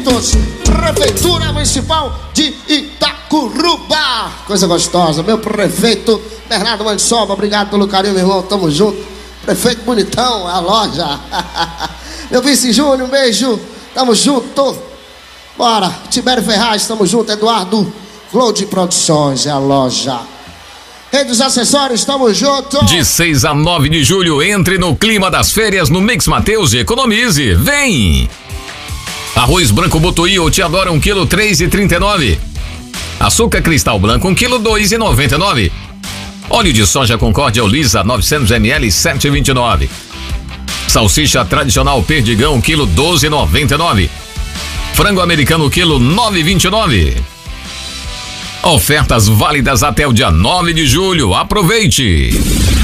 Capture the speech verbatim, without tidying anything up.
todos. Prefeitura Municipal de Itacuruba. Coisa gostosa. Meu prefeito Bernardo Mansoba, obrigado pelo carinho, meu irmão. Tamo junto. Prefeito bonitão, a loja. Meu vice Júnior, um beijo. Tamo junto. Bora. Tibério Ferraz, tamo junto. Eduardo Gold Produções, é a loja. Rede dos Acessórios, tamo junto. De seis a nove de julho, entre no clima das férias no Mix Mateus e economize. Vem! Arroz branco Botuí ou Te Adora um quilo três e trinta e nove. Açúcar cristal branco um quilo dois e noventa e nove. Óleo de soja Concórdia Lisa novecentos mililitros sete e vinte e nove. Salsicha tradicional Perdigão um quilo doze e noventa e nove. Frango americano quilo nove e vinte e nove. Ofertas válidas até o dia nove de julho. Aproveite!